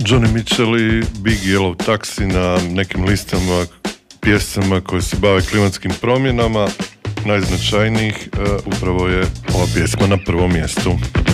Johnny Mitchell i Big Yellow Taxi na nekim listama pjesama koje se bave klimatskim promjenama. Najznačajnijih upravo je ova pjesma na prvom mjestu.